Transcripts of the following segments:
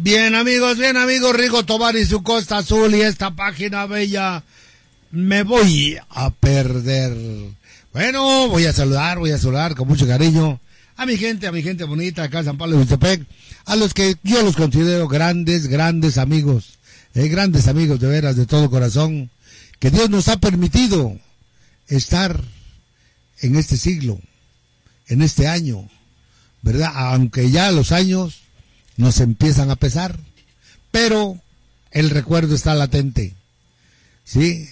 Bien amigos, Rigo Tobar y su Costa Azul y esta página bella, me voy a perder. Bueno, voy a saludar con mucho cariño a mi gente bonita acá en San Pablo de Ixtepec, a los que yo los considero grandes amigos, grandes amigos de veras, de todo corazón, que Dios nos ha permitido estar en este siglo, en este año, ¿verdad? Aunque ya los años nos empiezan a pesar, pero el recuerdo está latente, ¿sí?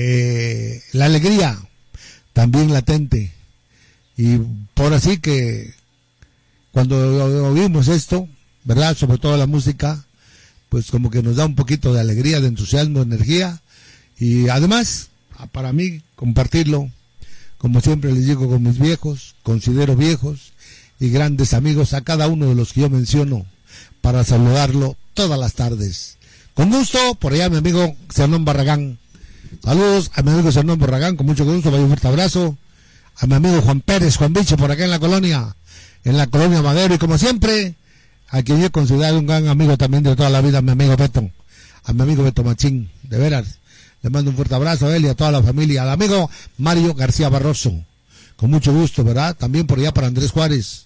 La alegría también latente, y por así que cuando oímos esto, ¿verdad? Sobre todo la música, pues como que nos da un poquito de alegría, de entusiasmo, de energía, y además, para mí, compartirlo, como siempre les digo, con mis viejos, considero viejos y grandes amigos, a cada uno de los que yo menciono, para saludarlo todas las tardes. Con gusto, por allá mi amigo Zenón Barragán. Saludos a mi amigo Zenón Barragán, con mucho gusto, vaya un fuerte abrazo. A mi amigo Juan Pérez, Juan Bicho, por acá en la colonia Madero, y como siempre, a quien yo considero un gran amigo también de toda la vida, a mi amigo Beto, Machín, de veras. Le mando un fuerte abrazo a él y a toda la familia, al amigo Mario García Barroso, con mucho gusto, ¿verdad? También por allá para Andrés Juárez,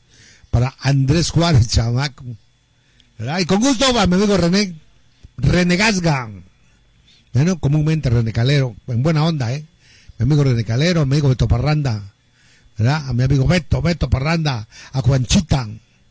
chamaco, ¿verdad? Y con gusto a mi amigo René Gasga, bueno, comúnmente René Calero, en buena onda, mi amigo René Calero, a mi amigo Beto Parranda, ¿verdad? A mi amigo Beto Parranda, a Juanchita,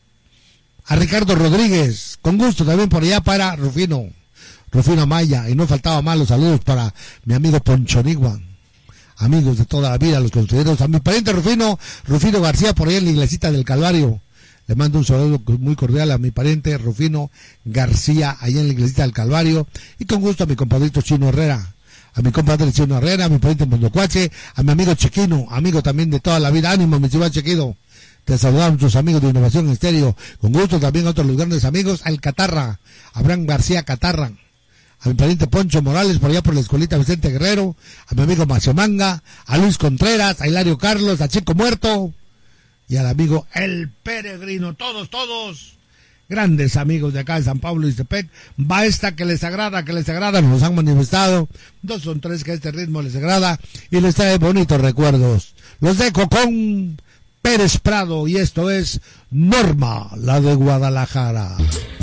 a Ricardo Rodríguez, con gusto también por allá para Rufino Maya, y no faltaba más los saludos para mi amigo Ponchonigua, amigos de toda la vida, los considero, a mi pariente Rufino García por allá en la iglesita del Calvario. Le mando un saludo muy cordial a mi pariente Rufino García, allá en la iglesita del Calvario, y con gusto a mi compadrito Chino Herrera, a mi pariente Mondocuache, a mi amigo Chequino, amigo también de toda la vida. Ánimo, mi ciudad Chequido. Te saludamos tus amigos de Innovación Estéreo. Con gusto también a otros los grandes amigos, al Catarra, Abraham García Catarra, a mi pariente Poncho Morales, por allá por la escuelita Vicente Guerrero, a mi amigo Macio Manga, a Luis Contreras, a Hilario Carlos, a Chico Muerto, y al amigo El Peregrino, todos, grandes amigos de acá de San Pablo y Ixtepec. Va esta que les agrada, nos han manifestado, 2 son 3 que este ritmo les agrada, y les trae bonitos recuerdos. Los dejo con Pérez Prado, y esto es Norma, la de Guadalajara.